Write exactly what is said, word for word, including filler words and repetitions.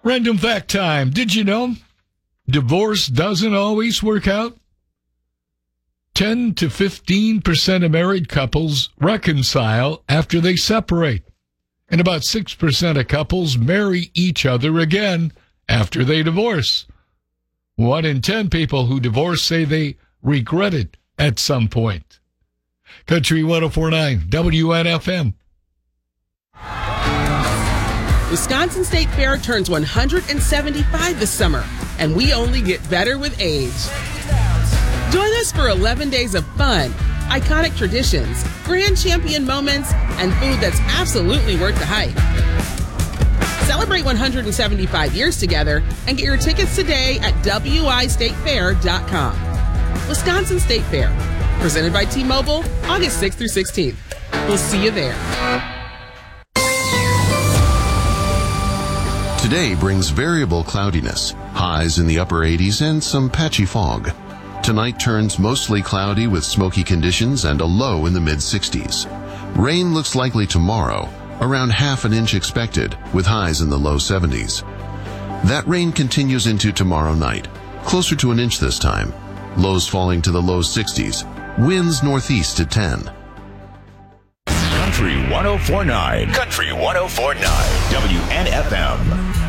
Random fact time. Did you know divorce doesn't always work out? ten to fifteen percent of married couples reconcile after they separate. And about six percent of couples marry each other again after they divorce. One in ten people who divorce say they regret it at some point. Country one oh four point nine, W N F M. Wisconsin State Fair turns one hundred seventy-five this summer, and we only get better with age. Join us for eleven days of fun, iconic traditions, grand champion moments, and food that's absolutely worth the hype. Celebrate one hundred seventy-five years together and get your tickets today at W I state fair dot com. Wisconsin State Fair, presented by T-Mobile, August sixth through sixteenth. We'll see you there. Today brings variable cloudiness, highs in the upper eighties and some patchy fog. Tonight turns mostly cloudy with smoky conditions and a low in the mid-sixties. Rain looks likely tomorrow, around half an inch expected, with highs in the low seventies. That rain continues into tomorrow night, closer to an inch this time. Lows falling to the low sixties. Winds northeast at ten. Country one oh four point nine. Country one oh four point nine. W N F M.